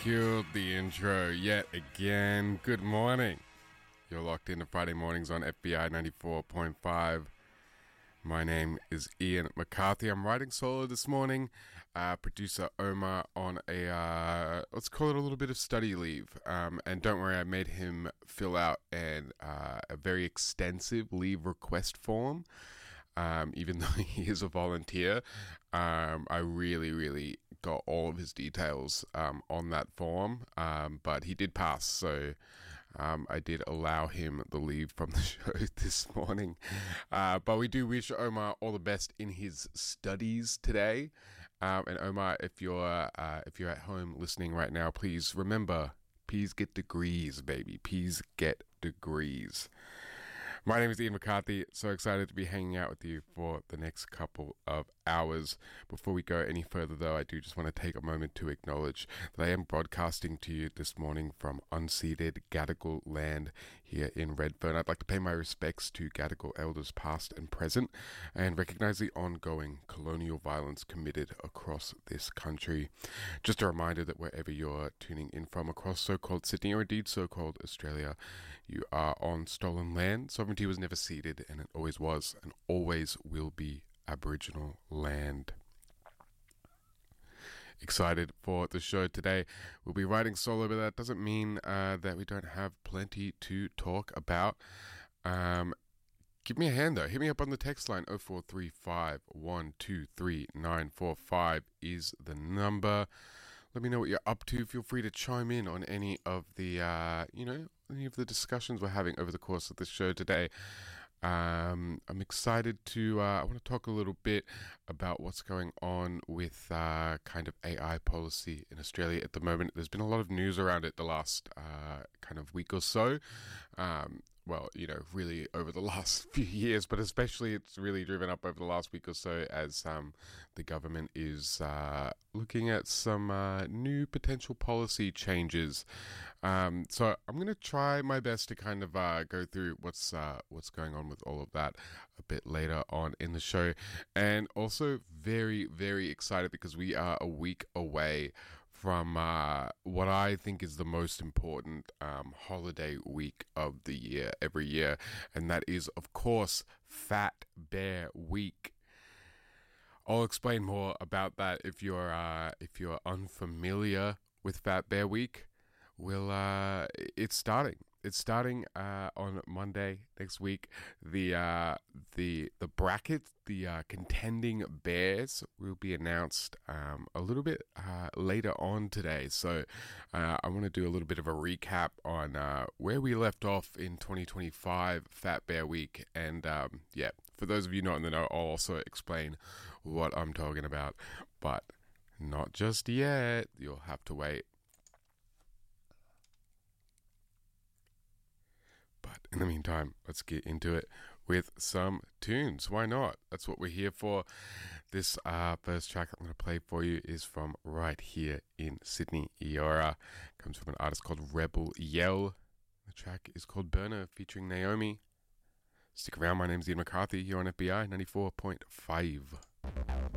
killed the intro yet again. Good morning. You're locked into Friday mornings on FBI 94.5. My name is Ian McCarthy. I'm riding solo this morning. Producer Omar on let's call it a little bit of study leave. And don't worry, I made him fill out a very extensive leave request form. Even though he is a volunteer, I really got all of his details on that form, but he did pass, so I did allow him the leave from the show this morning. But we do wish Omar all the best in his studies today. And Omar, if you're at home listening right now, please remember, please get degrees, baby. Please get degrees. My name is Ian McCarthy. So excited to be hanging out with you for the next couple of hours. Before we go any further, though, I do just want to take a moment to acknowledge that I am broadcasting to you this morning from unceded Gadigal land here in Redfern. I'd like to pay my respects to Gadigal elders past and present and recognize the ongoing colonial violence committed across this country. Just a reminder that wherever you're tuning in from across so-called Sydney, or indeed so-called Australia, you are on stolen land. Sovereignty was never ceded, and it always was and always will be Aboriginal land. Excited for the show today. We'll be riding solo, but that doesn't mean that we don't have plenty to talk about. Give me a hand though. Hit me up on the text line. 0435 123 945 is the number. Let me know what you're up to. Feel free to chime in on any of the any of the discussions we're having over the course of the show today. I'm excited to, I want to talk a little bit about what's going on with kind of AI policy in Australia at the moment. There's been a lot of news around it the last kind of week or so. Well, really over the last few years, but especially it's really driven up over the last week or so as the government is looking at some new potential policy changes. So I'm going to try my best to kind of go through what's going on with all of that a bit later on in the show. And also very, very excited because we are a week away from what I think is the most important holiday week of the year, every year, and that is, of course, Fat Bear Week. I'll explain more about that if you're unfamiliar with Fat Bear Week. It's starting. It's starting on Monday next week. The bracket, the contending bears will be announced a little bit later on today. So I want to do a little bit of a recap on where we left off in 2025 Fat Bear Week. And for those of you not in the know, I'll also explain what I'm talking about. But not just yet. You'll have to wait. But in the meantime, let's get into it with some tunes. Why not? That's what we're here for. This first track I'm going to play for you is from right here in Sydney, Eora. Comes from an artist called Rebel Yell. The track is called Burner, featuring Naomi. Stick around. My name's Ian McCarthy here on FBI 94.5.